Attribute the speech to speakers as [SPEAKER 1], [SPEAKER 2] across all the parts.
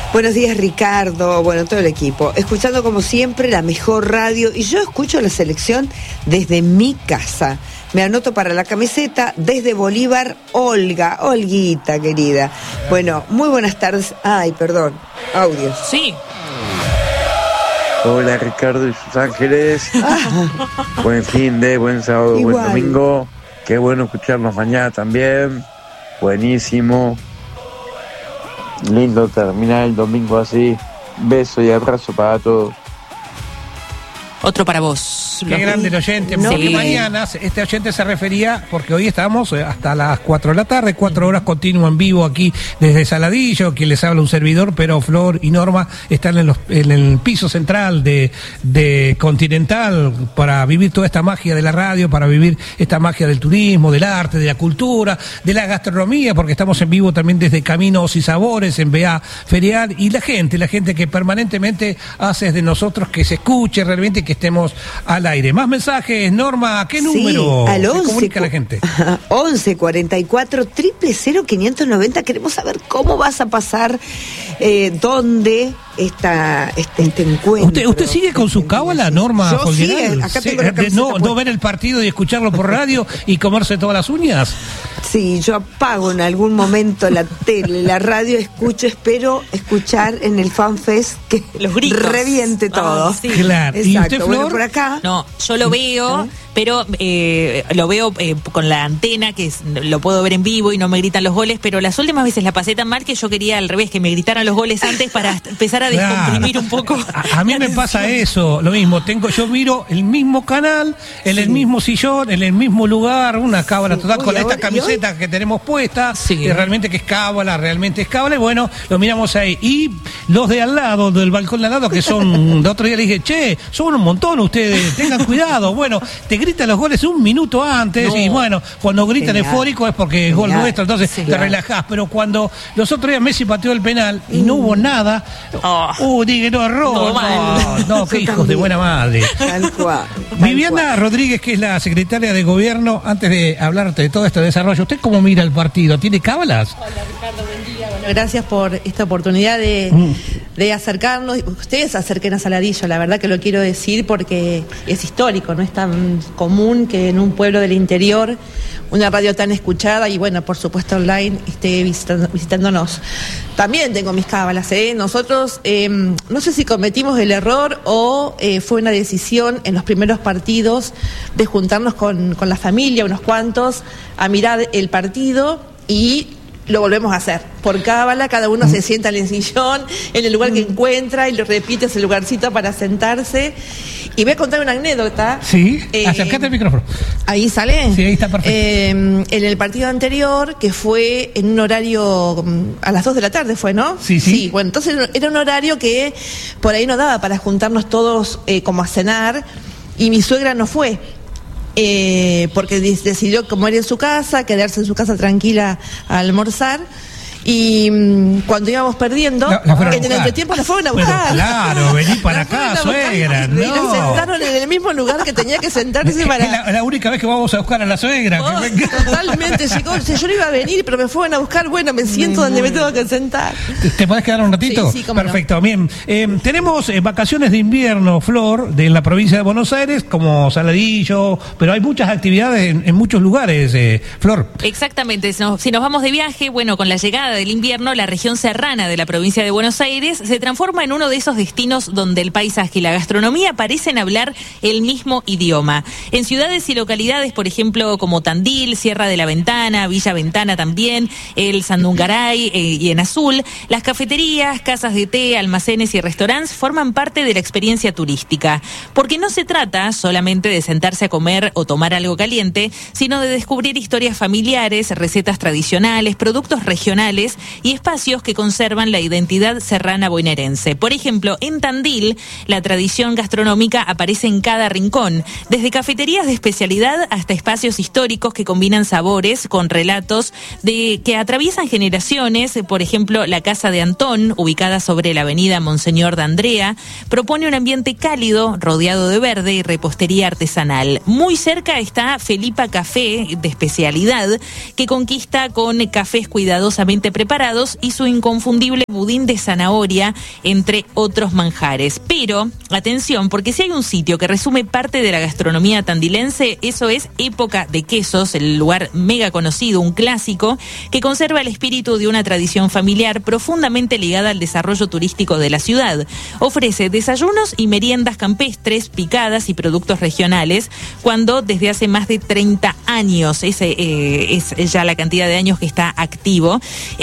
[SPEAKER 1] Buenos días, Ricardo, todo el equipo. Escuchando como siempre la mejor radio, y yo escucho la selección desde mi casa. Me anoto para la camiseta desde Bolívar, Olguita, querida. Bueno, muy buenas tardes. Ay, perdón, audio.
[SPEAKER 2] Sí.
[SPEAKER 3] Hola, Ricardo y sus ángeles. Buen fin de, buen sábado,
[SPEAKER 1] Igual.
[SPEAKER 3] buen domingo. Qué bueno escucharnos mañana también. Buenísimo. Lindo terminar el domingo así. Beso y abrazo para todos.
[SPEAKER 2] Otro para vos.
[SPEAKER 4] Qué grande el oyente,
[SPEAKER 2] No.
[SPEAKER 4] porque
[SPEAKER 2] Sí.
[SPEAKER 4] mañana este oyente se refería, porque hoy estamos hasta las 4 de la tarde, 4 horas continuo en vivo aquí desde Saladillo, quien les habla un servidor, pero Flor y Norma están en el piso central de Continental para vivir toda esta magia de la radio, para vivir esta magia del turismo, del arte, de la cultura, de la gastronomía, porque estamos en vivo también desde Caminos y Sabores, en BA Ferial, y la gente que permanentemente hace de nosotros que se escuche realmente, que estemos al aire. Más mensajes, Norma, ¿a qué número?
[SPEAKER 1] Sí, al
[SPEAKER 4] ¿Qué
[SPEAKER 1] 11
[SPEAKER 4] comunica la gente?
[SPEAKER 1] 11 44 000 590. Queremos saber cómo vas a pasar, dónde está este encuentro.
[SPEAKER 4] ¿Usted sigue con su cábala, Norma?
[SPEAKER 1] Yo sí,
[SPEAKER 4] Folgueral?
[SPEAKER 1] acá
[SPEAKER 4] Sí,
[SPEAKER 1] tengo la camiseta
[SPEAKER 4] no
[SPEAKER 1] puesta.
[SPEAKER 4] ver el partido y escucharlo por radio y comerse todas las uñas.
[SPEAKER 1] Sí, yo apago en algún momento la tele, la radio, espero escuchar en el FanFest que
[SPEAKER 2] Los gritos.
[SPEAKER 1] reviente todo.
[SPEAKER 2] Sí.
[SPEAKER 4] Claro. ¿Y
[SPEAKER 1] Exacto.
[SPEAKER 4] usted,
[SPEAKER 1] Bueno,
[SPEAKER 4] Flor?
[SPEAKER 1] por acá.
[SPEAKER 2] No, yo lo veo, pero lo veo con la antena, lo puedo ver en vivo y no me gritan los goles, pero las últimas veces la pasé tan mal que yo quería al revés, que me gritaran los goles antes para empezar a descomprimir un poco.
[SPEAKER 4] A mí me pasa eso, lo mismo. Yo miro el mismo canal, en el mismo sillón, en el mismo lugar, una cábala total,
[SPEAKER 1] Uy,
[SPEAKER 4] con esta
[SPEAKER 1] ahora-
[SPEAKER 4] camiseta que tenemos puesta,
[SPEAKER 2] Sí.
[SPEAKER 4] que realmente es cábala, y bueno, lo miramos ahí. Y los de al lado, del balcón de al lado, que son, de otro día le dije, che, son un montón ustedes, tengan cuidado. Bueno, te gritan los goles un minuto antes,
[SPEAKER 2] No.
[SPEAKER 4] y bueno, cuando gritan
[SPEAKER 1] Genial.
[SPEAKER 4] eufórico es porque es gol
[SPEAKER 1] Genial.
[SPEAKER 4] nuestro, entonces
[SPEAKER 2] Sí.
[SPEAKER 4] te relajás. Pero cuando los otros días Messi pateó el penal y no hubo nada, dije, no, error,
[SPEAKER 2] Todo mal.
[SPEAKER 4] no, qué hijos de buena madre.
[SPEAKER 1] Tal cual.
[SPEAKER 4] Viviana Rodríguez, que es la secretaria de Gobierno, antes de hablarte de todo este desarrollo, ¿usted cómo mira el partido? ¿Tiene cábalas?
[SPEAKER 5] Hola Ricardo, buen día. Bueno, gracias por esta oportunidad de acercarnos. Ustedes se acerquen a Saladillo, la verdad que lo quiero decir porque es histórico, no es tan común que en un pueblo del interior una radio tan escuchada y bueno, por supuesto online esté visitándonos. También tengo mis cábalas, ¿eh? Nosotros, no sé si cometimos el error o fue una decisión en los primeros partidos de juntarnos con la familia, unos cuantos, a mirar el partido y lo volvemos a hacer. Por cábala, cada uno se sienta en el sillón, en el lugar que encuentra y lo repite ese lugarcito para sentarse. Y voy a contar una anécdota.
[SPEAKER 4] Sí, acércate al micrófono.
[SPEAKER 5] Ahí sale.
[SPEAKER 4] Sí, ahí está perfecto.
[SPEAKER 5] En el partido anterior, que fue en un horario a las 2 de la tarde, fue, ¿no?
[SPEAKER 4] Sí.
[SPEAKER 5] Sí, bueno, entonces era un horario que por ahí no daba para juntarnos todos como a cenar, y mi suegra no fue. Porque decidió comer en su casa, quedarse en su casa tranquila a almorzar. Y cuando íbamos perdiendo,
[SPEAKER 4] La fueron a
[SPEAKER 5] en el
[SPEAKER 4] buscar.
[SPEAKER 5] entretiempo la fueron a
[SPEAKER 4] Pero
[SPEAKER 5] buscar.
[SPEAKER 4] claro, vení para
[SPEAKER 5] La
[SPEAKER 4] acá,
[SPEAKER 5] fueron a buscar
[SPEAKER 4] suegra,
[SPEAKER 5] y la
[SPEAKER 4] no.
[SPEAKER 5] sentaron en el mismo lugar que tenía que sentarse
[SPEAKER 4] Es
[SPEAKER 5] para...
[SPEAKER 4] la única vez que vamos a buscar a la suegra.
[SPEAKER 5] Oh,
[SPEAKER 4] que venga.
[SPEAKER 5] totalmente, llegó, yo no iba a venir, pero me fueron a buscar, bueno, me siento donde me tengo que sentar.
[SPEAKER 4] ¿Te podés quedar un ratito?
[SPEAKER 5] Sí, cómo no.
[SPEAKER 4] Perfecto, bien. Tenemos vacaciones de invierno, Flor, de la provincia de Buenos Aires, como Saladillo, pero hay muchas actividades en muchos lugares, Flor.
[SPEAKER 2] Exactamente, si nos vamos de viaje, bueno, con la llegada del invierno, la región serrana de la provincia de Buenos Aires se transforma en uno de esos destinos donde el paisaje y la gastronomía parecen hablar el mismo idioma. En ciudades y localidades, por ejemplo, como Tandil, Sierra de la Ventana, Villa Ventana también, el Sandungaray y en Azul, las cafeterías, casas de té, almacenes y restaurantes forman parte de la experiencia turística. Porque no se trata solamente de sentarse a comer o tomar algo caliente, sino de descubrir historias familiares, recetas tradicionales, productos regionales y espacios que conservan la identidad serrana bonaerense. Por ejemplo, en Tandil, la tradición gastronómica aparece en cada rincón, desde cafeterías de especialidad hasta espacios históricos que combinan sabores con relatos que atraviesan generaciones. Por ejemplo, la Casa de Antón, ubicada sobre la avenida Monseñor de Andrea, propone un ambiente cálido, rodeado de verde y repostería artesanal. Muy cerca está Felipa Café, de especialidad, que conquista con cafés cuidadosamente preparados y su inconfundible budín de zanahoria, entre otros manjares. Pero, atención, porque si hay un sitio que resume parte de la gastronomía tandilense, eso es Época de Quesos, el lugar mega conocido, un clásico, que conserva el espíritu de una tradición familiar profundamente ligada al desarrollo turístico de la ciudad. Ofrece desayunos y meriendas campestres, picadas y productos regionales, cuando desde hace más de 30 años, es ya la cantidad de años que está activo,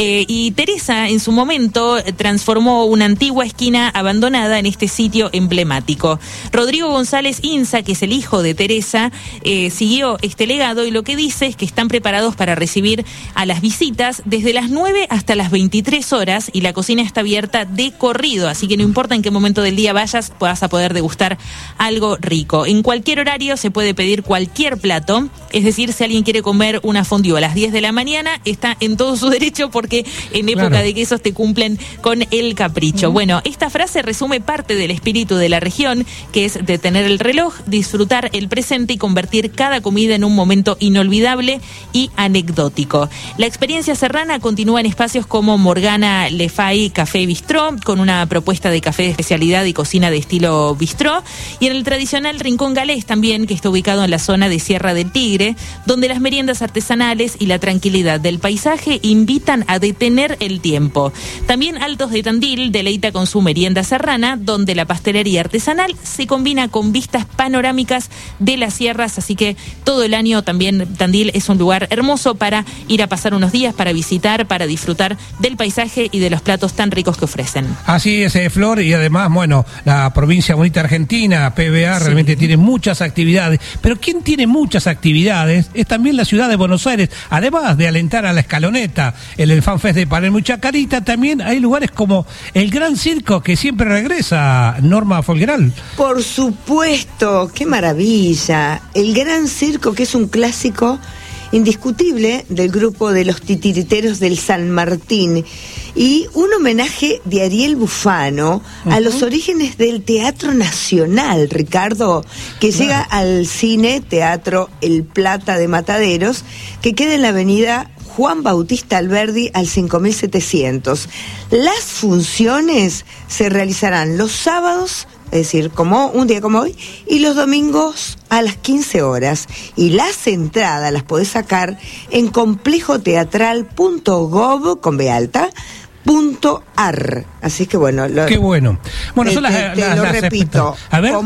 [SPEAKER 2] y Teresa en su momento transformó una antigua esquina abandonada en este sitio emblemático. Rodrigo González Inza, que es el hijo de Teresa, siguió este legado y lo que dice es que están preparados para recibir a las visitas desde las 9 hasta las 23 horas y la cocina está abierta de corrido, así que no importa en qué momento del día vayas, vas a poder degustar algo rico. En cualquier horario se puede pedir cualquier plato, es decir, si alguien quiere comer una fondue a las 10 de la mañana, está en todo su derecho porque en Época de Quesos te cumplen con el capricho. Bueno, esta frase resume parte del espíritu de la región, que es detener el reloj, disfrutar el presente y convertir cada comida en un momento inolvidable y anecdótico. La experiencia serrana continúa en espacios como Morgana Le Fay Café Bistró, con una propuesta de café de especialidad y cocina de estilo bistró, y en el tradicional Rincón Galés también, que está ubicado en la zona de Sierra del Tigre, donde las meriendas artesanales y la tranquilidad del paisaje invitan a detener el tiempo. También Altos de Tandil deleita con su merienda serrana, donde la pastelería artesanal se combina con vistas panorámicas de las sierras, así que todo el año también Tandil es un lugar hermoso para ir a pasar unos días, para visitar, para disfrutar del paisaje y de los platos tan ricos que ofrecen.
[SPEAKER 4] Así es, Flor, y además, bueno, la provincia bonita argentina, PBA, realmente tiene muchas actividades, pero quien tiene muchas actividades es también la ciudad de Buenos Aires. Además de alentar a la Escaloneta, el FanFest de Palermo y Chacarita, también hay lugares como el Gran Circo, que siempre regresa, Norma Folgueral.
[SPEAKER 1] Por supuesto, qué maravilla. El Gran Circo, que es un clásico indiscutible del grupo de los titiriteros del San Martín, y un homenaje de Ariel Bufano a los orígenes del Teatro Nacional, Ricardo, que llega al Cine Teatro El Plata de Mataderos, que queda en la avenida Juan Bautista Alberdi al 5700. Las funciones se realizarán los sábados, es decir, como un día como hoy, y los domingos a las 15 horas. Y las entradas las podés sacar en complejoteatral.gov, con B alta, .ar. Así que bueno,
[SPEAKER 4] qué bueno. Bueno, son
[SPEAKER 1] lo repito,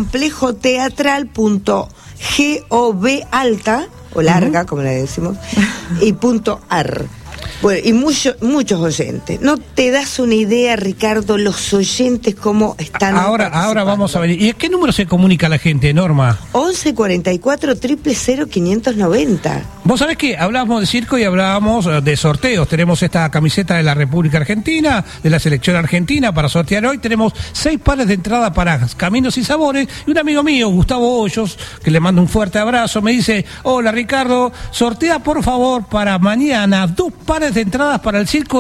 [SPEAKER 1] complejoteatral.gov alta o larga, como le decimos, y .ar. Bueno, y muchos oyentes. No te das una idea, Ricardo, los oyentes cómo están.
[SPEAKER 4] Ahora vamos a ver. ¿Y a qué número se comunica la gente, Norma?
[SPEAKER 1] 11 44 000 590.
[SPEAKER 4] Vos sabés que hablábamos de circo y hablábamos de sorteos. Tenemos esta camiseta de la República Argentina, de la selección argentina, para sortear hoy. Tenemos 6 pares de entrada para Caminos y Sabores. Y un amigo mío, Gustavo Hoyos, que le mando un fuerte abrazo, me dice: hola, Ricardo, sortea por favor para mañana 2 pares de entradas para el circo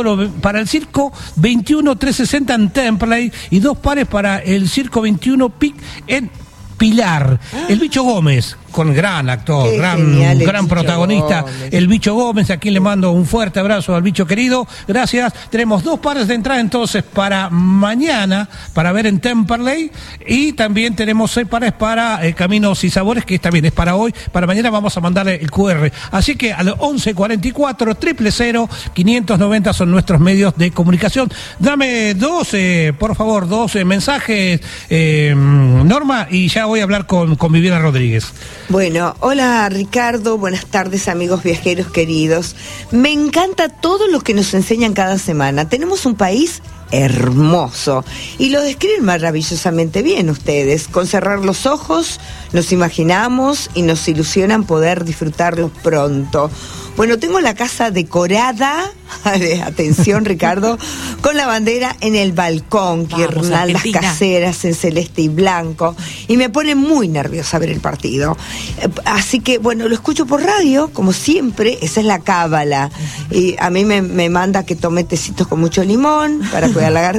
[SPEAKER 4] 21-360 en Temperley y 2 pares para el circo 21 PIC en Pilar. El Bicho Gómez, con gran actor, gran protagonista, Gómez. El Bicho Gómez, a quien le mando un fuerte abrazo al Bicho querido. Gracias. Tenemos 2 pares de entrada entonces para mañana, para ver en Temperley, y también tenemos 6 pares para Caminos y Sabores, que también es para hoy. Para mañana vamos a mandarle el QR. Así que al 11 44 000 590 son nuestros medios de comunicación. Dame 12, por favor, 12 mensajes, Norma, y ya voy a hablar con Viviana Rodríguez.
[SPEAKER 1] Bueno, hola Ricardo, buenas tardes amigos viajeros queridos. Me encanta todo lo que nos enseñan cada semana. Tenemos un país hermoso y lo describen maravillosamente bien ustedes. Con cerrar los ojos nos imaginamos y nos ilusionan poder disfrutarlos pronto. Bueno, tengo la casa decorada, atención Ricardo, con la bandera en el balcón, guirnaldas caseras en celeste y blanco, y me pone muy nerviosa ver el partido. Así que, bueno, lo escucho por radio, como siempre, esa es la cábala. Y a mí me manda que tome tecitos con mucho limón para cuidar la garganta.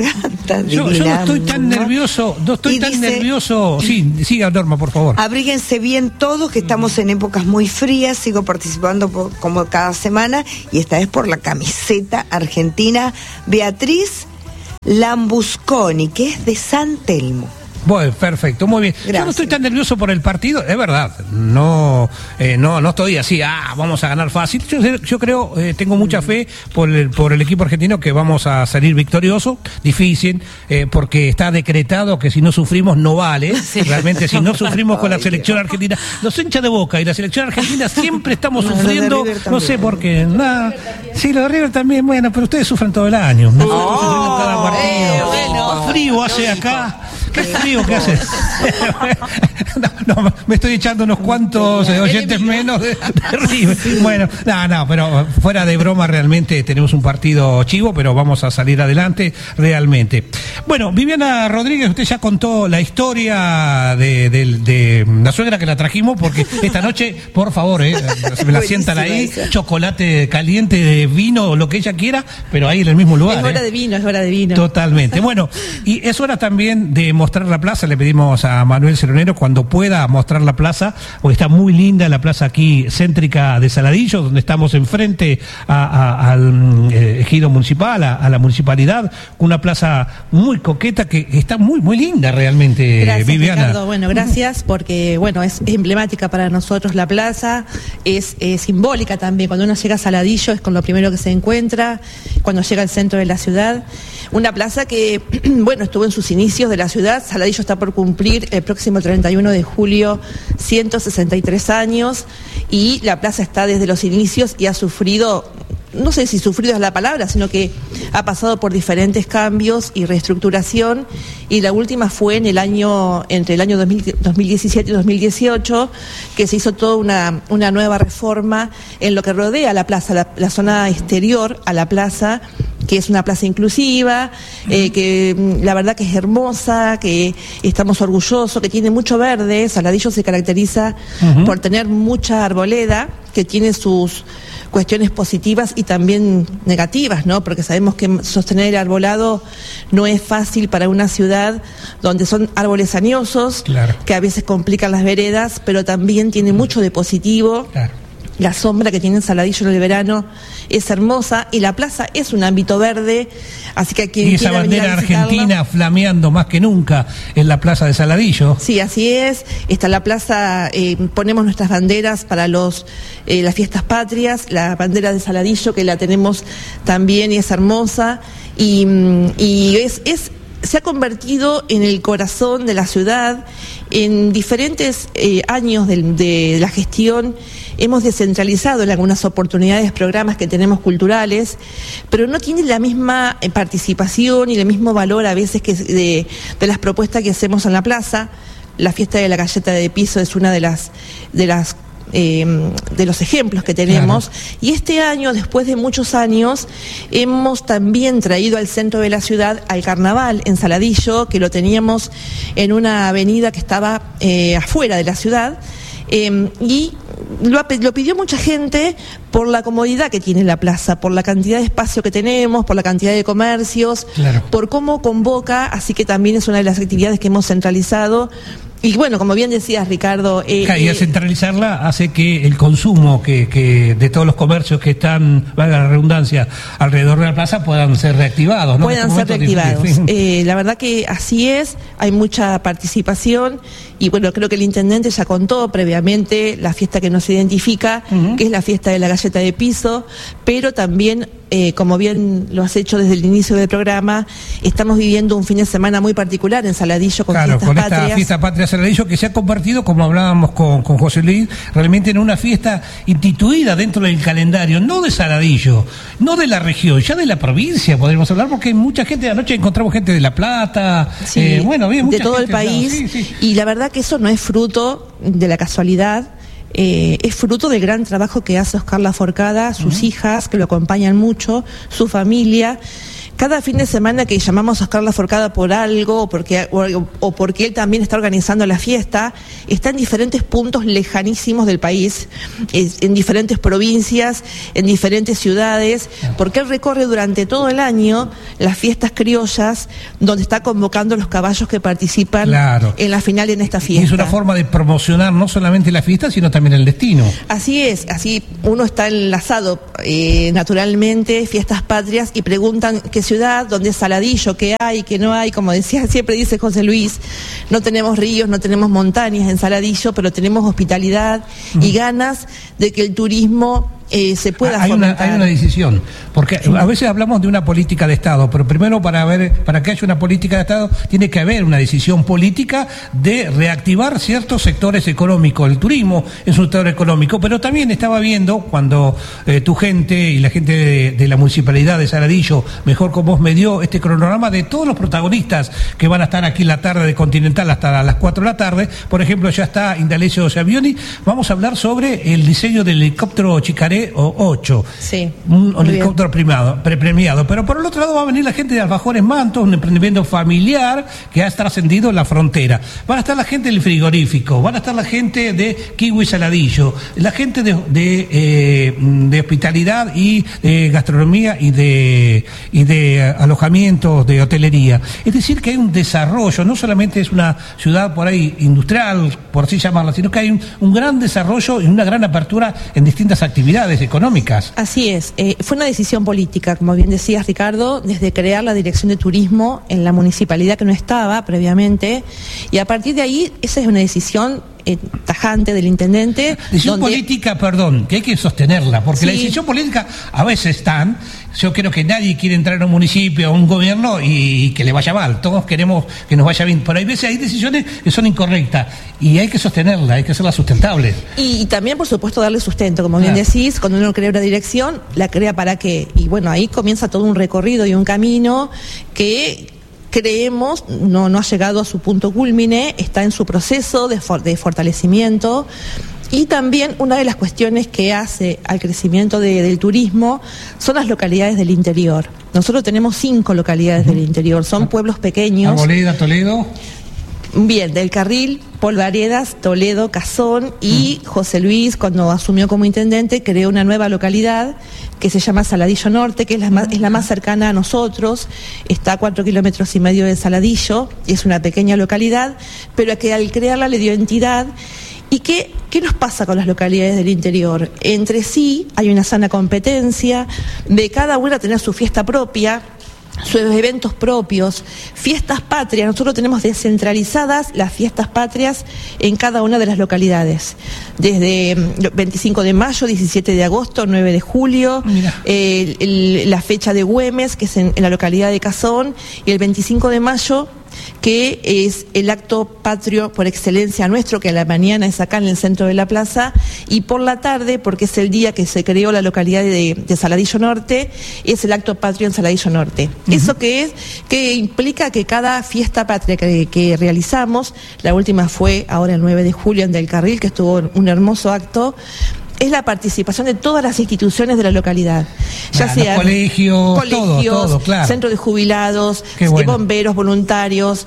[SPEAKER 1] hermosita,
[SPEAKER 4] Yo
[SPEAKER 1] divina.
[SPEAKER 4] no estoy tan nervioso, nervioso. Sí, siga Norma, por favor.
[SPEAKER 1] Abríguense bien todos, que estamos en épocas muy frías. Sigo participando como cada semana, y esta vez por la camiseta argentina Beatriz Lambusconi, que es de San Telmo.
[SPEAKER 4] Bueno, perfecto, muy bien.
[SPEAKER 1] Gracias.
[SPEAKER 4] Yo no estoy tan nervioso por el partido, es verdad. No estoy así, vamos a ganar fácil. Yo creo, tengo mucha fe por el equipo argentino que vamos a salir victorioso. Difícil, porque está decretado que si no sufrimos no vale. Sí. Realmente, si no sufrimos con la selección argentina, los hinchas de Boca y la selección argentina siempre estamos sufriendo. No sé por qué. Sí, los de River también, bueno, pero ustedes sufren todo el año. Nosotros sufrimos cada partido.
[SPEAKER 1] Bueno.
[SPEAKER 4] Frío hace acá. ¿Qué frío que hace? No, me estoy echando unos cuantos oyentes menos de River. Bueno, pero fuera de broma, realmente tenemos un partido chivo, pero vamos a salir adelante realmente. Bueno, Viviana Rodríguez, usted ya contó la historia de la suegra que la trajimos, porque esta noche, por favor, me la sientan ahí, chocolate caliente, vino, lo que ella quiera, pero ahí en el mismo lugar.
[SPEAKER 5] Es hora de vino, es hora de vino.
[SPEAKER 4] Totalmente. Bueno, y es hora también de mostrar la plaza. Le pedimos a Manuel Ceronero cuando pueda mostrar la plaza, porque está muy linda la plaza aquí céntrica de Saladillo, donde estamos enfrente al ejido municipal, a la municipalidad, una plaza muy coqueta que está muy muy linda realmente.
[SPEAKER 5] Gracias,
[SPEAKER 4] Viviana.
[SPEAKER 5] Ricardo. Bueno, gracias, porque es emblemática para nosotros la plaza, es simbólica también. Cuando uno llega a Saladillo es con lo primero que se encuentra, cuando llega al centro de la ciudad. Una plaza que, estuvo en sus inicios de la ciudad. Saladillo está por cumplir el próximo 31 de julio 163 años, y la plaza está desde los inicios y ha sufrido, no sé si sufrido es la palabra, sino que ha pasado por diferentes cambios y reestructuración, y la última fue entre el año 2017 y 2018, que se hizo toda una nueva reforma en lo que rodea la plaza, la zona exterior a la plaza, que es una plaza inclusiva, que la verdad que es hermosa, que estamos orgullosos, que tiene mucho verde. Saladillo se caracteriza por tener mucha arboleda, que tiene sus cuestiones positivas y también negativas, ¿no? Porque sabemos que sostener el arbolado no es fácil para una ciudad donde son árboles añosos, claro, que a veces complican las veredas, pero también tiene mucho de positivo. Claro. La sombra que tiene en Saladillo en el verano es hermosa, y la plaza es un ámbito verde, así que quien
[SPEAKER 4] y esa bandera argentina flameando más que nunca en la plaza de Saladillo.
[SPEAKER 5] Sí, así es. Está la plaza, ponemos nuestras banderas para las fiestas patrias, la bandera de Saladillo que la tenemos también y es hermosa, y se ha convertido en el corazón de la ciudad. En diferentes años de la gestión hemos descentralizado en algunas oportunidades programas que tenemos culturales, pero no tienen la misma participación y el mismo valor a veces que de las propuestas que hacemos en la plaza. La fiesta de la galleta de piso es una de los ejemplos que tenemos, claro. Y este año, después de muchos años, hemos también traído al centro de la ciudad al carnaval en Saladillo, que lo teníamos en una avenida que estaba afuera de la ciudad, y lo pidió mucha gente por la comodidad que tiene la plaza, por la cantidad de espacio que tenemos, por la cantidad de comercios, claro, por cómo convoca, así que también es una de las actividades que hemos centralizado. Y bueno, como bien decías, Ricardo... y
[SPEAKER 4] al centralizarla hace que el consumo que de todos los comercios que están, valga la redundancia, alrededor de la plaza puedan ser reactivados, ¿no?
[SPEAKER 5] Puedan ser reactivados. La verdad que así es, hay mucha participación, y bueno, creo que el intendente ya contó previamente la fiesta que nos identifica, que es la fiesta de la galleta de piso, pero también... como bien lo has hecho desde el inicio del programa, estamos viviendo un fin de semana muy particular en Saladillo con fiestas patrias. Esta fiesta patria Saladillo, que se ha convertido, como hablábamos con José Luis, realmente en una fiesta instituida dentro del calendario, no de Saladillo, no de la región, ya de la provincia podríamos hablar, porque hay mucha gente, anoche encontramos gente de La Plata, sí, de todo el país, y la verdad que eso no es fruto de la casualidad. Es fruto del gran trabajo que hace Oscar Laforcada, sus hijas que lo acompañan mucho, su familia, cada fin de semana que llamamos a Oscar Laforcada por algo, o porque él también está organizando la fiesta, está en diferentes puntos lejanísimos del país, en diferentes provincias, en diferentes ciudades, porque él recorre durante todo el año las fiestas criollas, donde está convocando los caballos que participan en la final en esta fiesta.
[SPEAKER 4] Y es una forma de promocionar no solamente la fiesta, sino también el destino.
[SPEAKER 5] Así es, así uno está enlazado naturalmente, fiestas patrias, y preguntan qué ciudad, dónde es Saladillo, qué hay, qué no hay. Como decía, siempre dice José Luis, no tenemos ríos, no tenemos montañas en Saladillo, pero tenemos hospitalidad y ganas de que el turismo se pueda fomentar.
[SPEAKER 4] Hay una decisión, porque a veces hablamos de una política de Estado, pero primero para que haya una política de Estado tiene que haber una decisión política de reactivar ciertos sectores económicos. El turismo es un sector económico, pero también estaba viendo cuando tu gente y la gente de la municipalidad de Saladillo, Mejor con Vos, me dio este cronograma de todos los protagonistas que van a estar aquí en la tarde de Continental hasta las 4 de la tarde. Por ejemplo, ya está Indalecio Savioni. Vamos a hablar sobre el diseño del helicóptero Chicaré 8,
[SPEAKER 5] sí,
[SPEAKER 4] un helicóptero premiado. Pero por el otro lado va a venir la gente de Alfajores Mantos, un emprendimiento familiar que ha trascendido la frontera. Van a estar la gente del frigorífico, van a estar la gente de Kiwi Saladillo, la gente de hospitalidad y de gastronomía y de alojamientos, de hotelería. Es decir, que hay un desarrollo, no solamente es una ciudad por ahí industrial, por así llamarla, sino que hay un gran desarrollo y una gran apertura en distintas actividades económicas.
[SPEAKER 5] Así es, fue una decisión política, como bien decías, Ricardo, desde crear la Dirección de Turismo en la municipalidad, que no estaba previamente, y a partir de ahí esa es una decisión tajante del intendente.
[SPEAKER 4] Decisión política, perdón, que hay que sostenerla, porque la decisión política a veces yo creo que nadie quiere entrar en un municipio o un gobierno y que le vaya mal, todos queremos que nos vaya bien, pero hay veces hay decisiones que son incorrectas y hay que sostenerla, hay que hacerla sustentable.
[SPEAKER 5] Y también, por supuesto, darle sustento, como bien decís, cuando uno crea una dirección, la crea para qué, y bueno, ahí comienza todo un recorrido y un camino que creemos no ha llegado a su punto cúlmine, está en su proceso de fortalecimiento. Y también una de las cuestiones que hace al crecimiento del turismo son las localidades del interior. Nosotros tenemos 5 localidades del interior, son pueblos pequeños.
[SPEAKER 4] Arboleda, Toledo.
[SPEAKER 5] Bien, del Carril, Polvaredas, Toledo, Cazón, y José Luis, cuando asumió como intendente, creó una nueva localidad que se llama Saladillo Norte, que es la más cercana a nosotros, está a 4,5 kilómetros de Saladillo, es una pequeña localidad, pero que al crearla le dio entidad. ¿Y qué nos pasa con las localidades del interior? Entre sí hay una sana competencia, de cada una tener su fiesta propia, sus eventos propios, fiestas patrias. Nosotros tenemos descentralizadas las fiestas patrias en cada una de las localidades, desde 25 de mayo, 17 de agosto, 9 de julio, la fecha de Güemes, que es en la localidad de Cazón, y el 25 de mayo, que es el acto patrio por excelencia nuestro, que a la mañana es acá en el centro de la plaza, y por la tarde, porque es el día que se creó la localidad de Saladillo Norte, es el acto patrio en Saladillo Norte. ¿Eso qué es? Que implica que cada fiesta patria que realizamos, la última fue ahora el 9 de julio en Del Carril, que estuvo un hermoso acto, es la participación de todas las instituciones de la localidad, ya sea
[SPEAKER 4] colegios, todo, claro.
[SPEAKER 5] Centro de jubilados,
[SPEAKER 4] bueno.
[SPEAKER 5] Bomberos, voluntarios,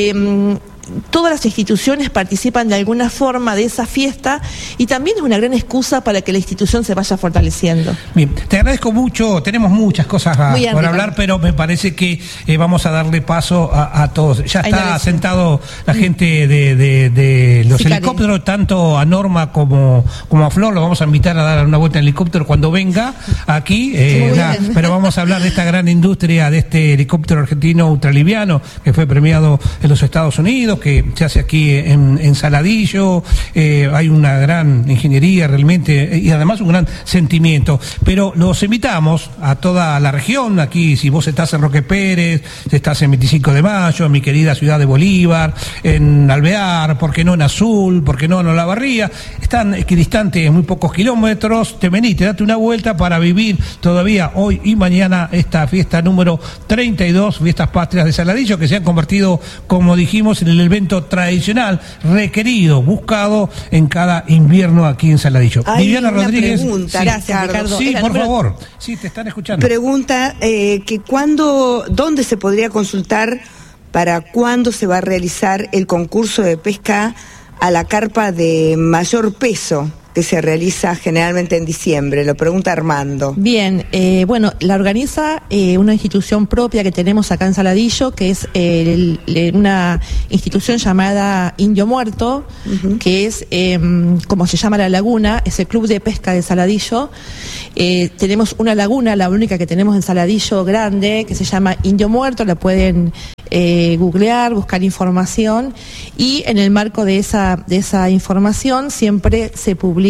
[SPEAKER 5] todas las instituciones participan de alguna forma de esa fiesta, y también es una gran excusa para que la institución se vaya fortaleciendo.
[SPEAKER 4] Bien, te agradezco mucho, tenemos muchas cosas por hablar, pero me parece que vamos a darle paso a todos. Ya está sentado la gente de los helicópteros, tanto a Norma como a Flor, lo vamos a invitar a dar una vuelta en helicóptero cuando venga aquí, pero vamos a hablar de esta gran industria, de este helicóptero argentino ultraliviano que fue premiado en los Estados Unidos, que se hace aquí en Saladillo. Hay una gran ingeniería realmente y además un gran sentimiento, pero los invitamos a toda la región. Aquí, si vos estás en Roque Pérez, si estás en 25 de mayo, en mi querida ciudad de Bolívar, en Alvear, ¿por qué no en Azul? ¿Por qué no en Olavarría? Están equidistantes muy pocos kilómetros. Te venís, te date una vuelta para vivir todavía hoy y mañana esta fiesta número 32, Fiestas Patrias de Saladillo, que se han convertido, como dijimos, en el evento tradicional, requerido, buscado en cada invierno aquí en Saladillo. Viviana Rodríguez.
[SPEAKER 1] Pregunta,
[SPEAKER 4] sí.
[SPEAKER 5] Gracias, Ricardo.
[SPEAKER 4] Sí, por favor. Sí, te están escuchando.
[SPEAKER 1] Pregunta que dónde se podría consultar para cuándo se va a realizar el concurso de pesca a la carpa de mayor peso, que se realiza generalmente en diciembre. Lo pregunta Armando.
[SPEAKER 5] Bien, bueno, la organiza una institución propia que tenemos acá en Saladillo, que es una institución llamada Indio Muerto, que es, como se llama la laguna, es el Club de Pesca de Saladillo. Tenemos una laguna, la única que tenemos en Saladillo grande, que se llama Indio Muerto, la pueden googlear, buscar información, y en el marco de esa información siempre se publica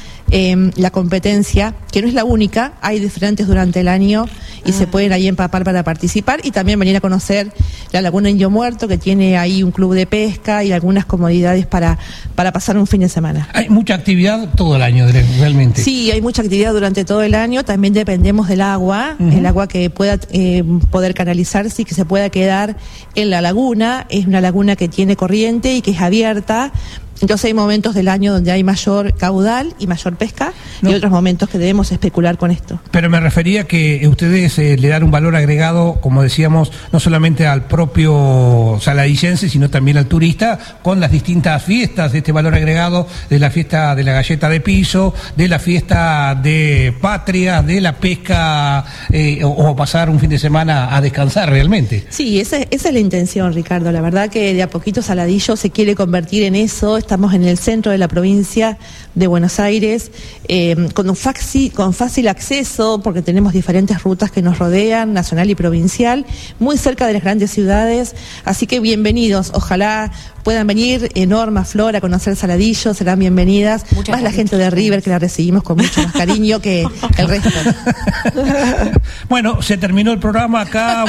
[SPEAKER 5] la competencia, que no es la única, hay diferentes durante el año y se pueden ahí empapar para participar y también venir a conocer la Laguna Indio Muerto, que tiene ahí un club de pesca y algunas comodidades para pasar un fin de semana.
[SPEAKER 4] Hay mucha actividad todo el año, realmente.
[SPEAKER 5] Sí, hay mucha actividad durante todo el año, también dependemos del agua, el agua que pueda poder canalizarse y que se pueda quedar en la laguna. Es una laguna que tiene corriente y que es abierta. Entonces hay momentos del año donde hay mayor caudal y mayor pesca, y otros momentos que debemos especular con esto.
[SPEAKER 4] Pero me refería que ustedes le dan un valor agregado, como decíamos, no solamente al propio saladillense, sino también al turista, con las distintas fiestas de este valor agregado, de la fiesta de la galleta de piso, de la fiesta de patria, de la pesca, o pasar un fin de semana a descansar realmente.
[SPEAKER 5] Sí, esa es la intención, Ricardo. La verdad que de a poquito Saladillo se quiere convertir en eso. Estamos en el centro de la provincia de Buenos Aires, con fácil acceso, porque tenemos diferentes rutas que nos rodean, nacional y provincial, muy cerca de las grandes ciudades, así que bienvenidos. Ojalá puedan venir Norma, Flor, a conocer Saladillo, serán bienvenidas. Más la gente de River, que la recibimos con mucho más cariño que el resto.
[SPEAKER 4] Bueno, se terminó el programa acá.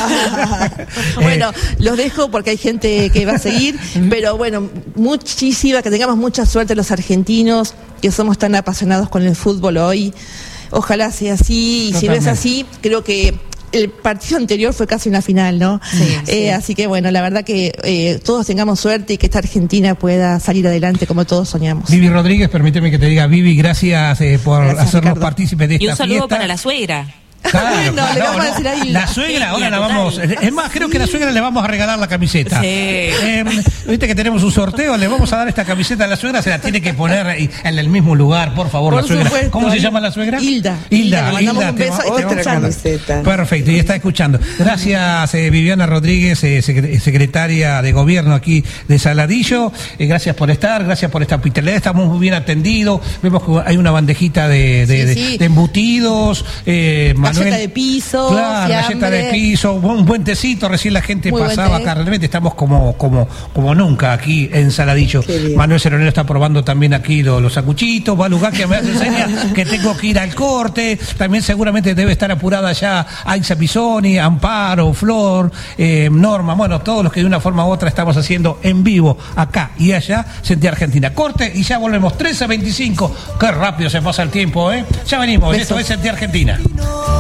[SPEAKER 5] Bueno, los dejo porque hay gente que va a seguir, pero bueno, que tengamos mucha suerte los argentinos, que somos tan apasionados con el fútbol hoy. Ojalá sea así, y si no es así, creo que el partido anterior fue casi una final, ¿no? Sí. Así que bueno, la verdad que todos tengamos suerte y que esta Argentina pueda salir adelante como todos soñamos.
[SPEAKER 4] Vivi Rodríguez, permíteme que te diga, Vivi, gracias por hacernos partícipes de esta fiesta.
[SPEAKER 2] Y un saludo para la suegra.
[SPEAKER 4] Claro,
[SPEAKER 5] no, le vamos a decir ahí.
[SPEAKER 4] La suegra, ahora la vamos. Es más, creo que a la suegra le vamos a regalar la camiseta.
[SPEAKER 2] Sí.
[SPEAKER 4] Viste que tenemos un sorteo, le vamos a dar esta camiseta a la suegra, se la tiene que poner en el mismo lugar, por favor,
[SPEAKER 5] por
[SPEAKER 4] la suegra.
[SPEAKER 5] Supuesto.
[SPEAKER 4] ¿Cómo se llama la suegra?
[SPEAKER 5] Hilda.
[SPEAKER 4] Hilda,
[SPEAKER 5] un beso.
[SPEAKER 1] Otra camiseta.
[SPEAKER 4] Perfecto, y está escuchando. Gracias, Viviana Rodríguez, secretaria de Gobierno aquí de Saladillo. Gracias por estar, gracias por esta hospitalidad. Estamos muy bien atendidos. Vemos que hay una bandejita de embutidos.
[SPEAKER 5] Galleta de piso.
[SPEAKER 4] Claro, galleta de piso, un buen tecito, recién la gente muy pasaba acá, realmente estamos como nunca aquí en Saladillo. Manuel Ceronero está probando también aquí los sacuchitos, va a lugar que me hace señas que tengo que ir al corte, también seguramente debe estar apurada ya Aiza Pisoni, Amparo, Flor, Norma, bueno, todos los que de una forma u otra estamos haciendo en vivo acá y allá, Sentir Argentina. Corte y ya volvemos, 13:25, qué rápido se pasa el tiempo, ya venimos. Besos. Esto es Sentir Argentina.